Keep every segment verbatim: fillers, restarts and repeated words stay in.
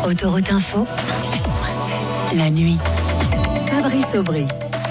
Autoroute Info, cent sept virgule sept. La nuit. Fabrice Aubry.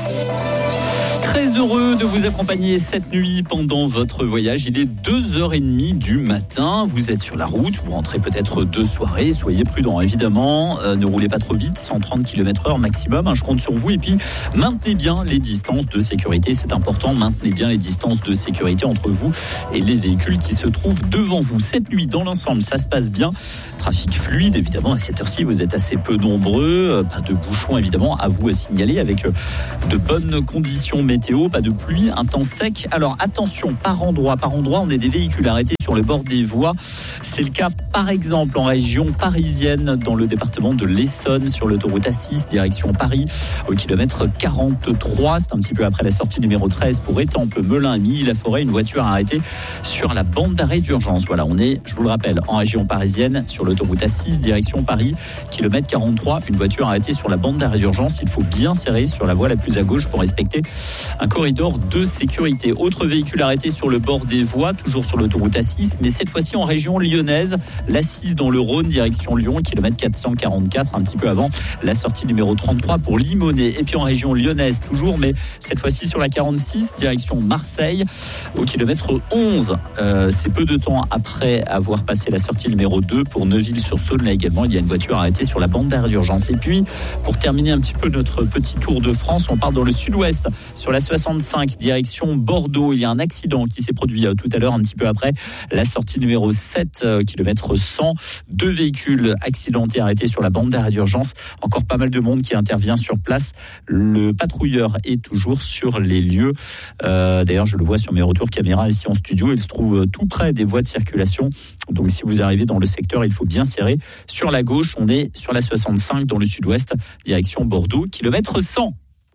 Très heureux de vous accompagner cette nuit pendant votre voyage. Il est deux heures trente du matin. Vous êtes sur la route, vous rentrez peut-être de soirée. Soyez prudents, évidemment. Euh, ne roulez pas trop vite, cent trente kilomètres heure maximum. Hein, je compte sur vous. Et puis, maintenez bien les distances de sécurité. C'est important, maintenez bien les distances de sécurité entre vous et les véhicules qui se trouvent devant vous. Cette nuit, dans l'ensemble, ça se passe bien. Trafic fluide, évidemment. À cette heure-ci, vous êtes assez peu nombreux. Pas de bouchons, évidemment, à vous à signaler, avec de bonnes conditions météo. Pas de pluie, un temps sec. Alors attention, par endroit, par endroit, on a des véhicules arrêtés sur le bord des voies. C'est le cas, par exemple, en région parisienne, dans le département de l'Essonne, sur l'autoroute A six, direction Paris, au kilomètre quarante-trois. C'est un petit peu après la sortie numéro treize pour Étampes, Melun, Milly-la-Forêt. Une voiture arrêtée sur la bande d'arrêt d'urgence. Voilà, on est, je vous le rappelle, en région parisienne, sur l'autoroute A six, direction Paris, kilomètre quarante-trois. Une voiture arrêtée sur la bande d'arrêt d'urgence. Il faut bien serrer sur la voie la plus à gauche pour respecter un corridor de sécurité. Autre véhicule arrêté sur le bord des voies, toujours sur l'autoroute A six, mais cette fois-ci en région lyonnaise, l'A six dans le Rhône, direction Lyon, kilomètre quatre cent quarante-quatre, un petit peu avant la sortie numéro trente-trois pour Limonest. Et puis en région lyonnaise toujours, mais cette fois-ci sur la quarante-six, direction Marseille, au kilomètre onze. Euh, c'est peu de temps après avoir passé la sortie numéro deux pour Neuville-sur-Saône. Là également, il y a une voiture arrêtée sur la bande d'arrêt d'urgence. Et puis, pour terminer un petit peu notre petit tour de France, on part dans le sud-ouest, sur la soixante-cinq, direction Bordeaux. Il y a un accident qui s'est produit tout à l'heure, un petit peu après la sortie numéro sept, kilomètre cent. Deux véhicules accidentés arrêtés sur la bande d'arrêt d'urgence. Encore pas mal de monde qui intervient sur place. Le patrouilleur est toujours sur les lieux. Euh, d'ailleurs, je le vois sur mes retours caméra ici en studio. Il se trouve tout près des voies de circulation. Donc, si vous arrivez dans le secteur, il faut bien serrer sur la gauche. On est sur la soixante-cinq dans le sud-ouest, direction Bordeaux, kilomètre cent.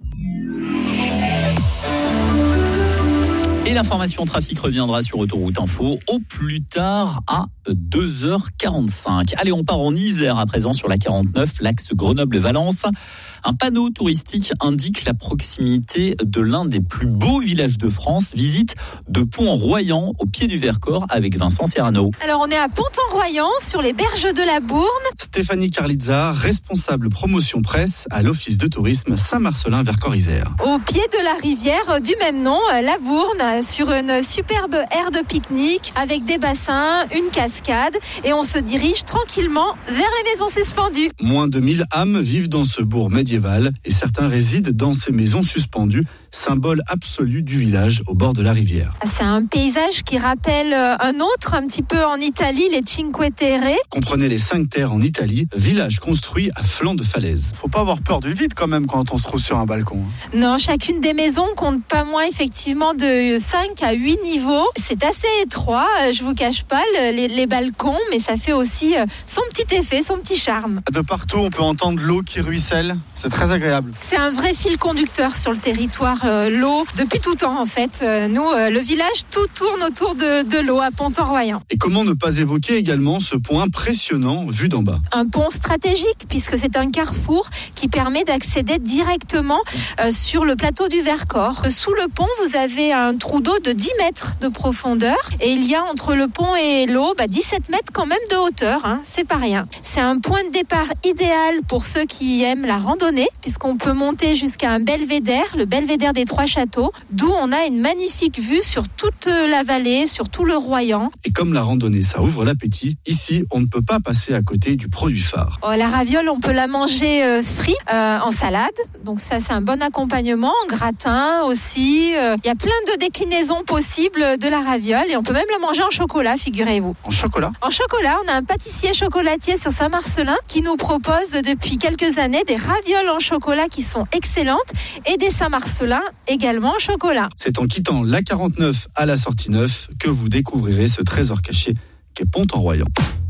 Et l'information trafic reviendra sur Autoroute Info au plus tard à deux heures quarante-cinq. Allez, on part en Isère à présent sur la quarante-neuf, l'axe Grenoble-Valence. Un panneau touristique indique la proximité de l'un des plus beaux villages de France. Visite de Pont-en-Royans au pied du Vercors avec Vincent Serrano. Alors on est à Pont-en-Royans sur les berges de la Bourne. Stéphanie Carlizza, responsable promotion presse à l'Office de tourisme Saint-Marcellin-Vercors-Isère. Au pied de la rivière du même nom, la Bourne, sur une superbe aire de pique-nique avec des bassins, une cascade, et on se dirige tranquillement vers les maisons suspendues. Moins de mille âmes vivent dans ce bourg médiéval et certains résident dans ces maisons suspendues, symbole absolu du village au bord de la rivière. C'est un paysage qui rappelle un autre, un petit peu en Italie, les Cinque Terre. Comprenez les cinq terres en Italie, village construit à flanc de falaise. Faut pas avoir peur du vide quand même quand on se trouve sur un balcon. Non, chacune des maisons compte pas moins effectivement de cinq à huit niveaux. C'est assez étroit, je vous cache pas, les, les balcons, mais ça fait aussi son petit effet, son petit charme. De partout, on peut entendre l'eau qui ruisselle. C'est très agréable. C'est un vrai fil conducteur sur le territoire. Euh, l'eau, depuis tout temps en fait. Euh, nous, euh, le village, tout tourne autour de, de l'eau à Pont-en-Royans. Et comment ne pas évoquer également ce pont impressionnant vu d'en bas? Un pont stratégique puisque c'est un carrefour qui permet d'accéder directement euh, sur le plateau du Vercors. Sous le pont, vous avez un trou d'eau de dix mètres de profondeur et il y a entre le pont et l'eau bah, dix-sept mètres quand même de hauteur. Hein, c'est pas rien. C'est un point de départ idéal pour ceux qui aiment la randonnée puisqu'on peut monter jusqu'à un belvédère, le belvédère des Trois Châteaux, d'où on a une magnifique vue sur toute la vallée, sur tout le Royan. Et comme la randonnée, ça ouvre l'appétit, ici, on ne peut pas passer à côté du produit phare. Oh, la raviole, on peut la manger euh, frite, euh, en salade. Donc ça, c'est un bon accompagnement. En gratin aussi. Il euh, y a plein de déclinaisons possibles de la raviole et on peut même la manger en chocolat, figurez-vous. En chocolat? En chocolat, on a un pâtissier chocolatier sur Saint-Marcellin qui nous propose depuis quelques années des ravioles en chocolat qui sont excellentes et des Saint-Marcellin également en chocolat. C'est en quittant la quarante-neuf à la sortie neuf que vous découvrirez ce trésor caché qu'est Pont-en-Royans.